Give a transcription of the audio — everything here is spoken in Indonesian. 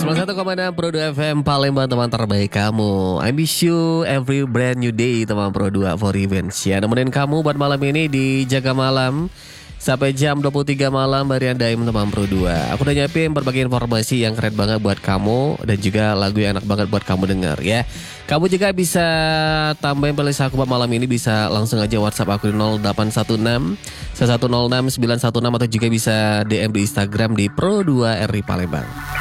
101,6 Pro 2 FM Palembang, teman terbaik kamu. I miss you every brand new day, teman Pro 2 for revenge ya. Nemenin kamu buat malam ini di Jaga Malam sampai jam 23 malam Barian Daim, teman Pro 2. Aku udah nyiapin berbagai informasi yang keren banget buat kamu dan juga lagu yang enak banget buat kamu denger ya. Kamu juga bisa tambahin playlist aku buat malam ini, bisa langsung aja WhatsApp aku di 0816 1106 916 atau juga bisa DM di Instagram di Pro 2 RI Palembang.